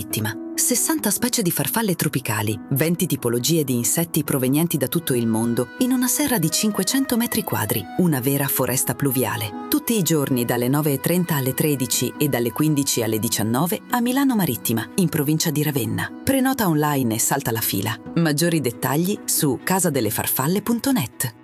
60 specie di farfalle tropicali, 20 tipologie di insetti provenienti da tutto il mondo, in una serra di 500 metri quadri, una vera foresta pluviale. Tutti i giorni dalle 9:30 alle 13 e dalle 15 alle 19 a Milano Marittima, in provincia di Ravenna. Prenota online e salta la fila. Maggiori dettagli su casadelefarfalle.net.